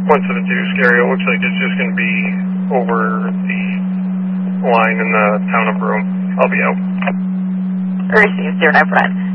172, Scary. It looks like it's just going to be over the line in the town of Broome. I'll be out. Received, 09 Brent.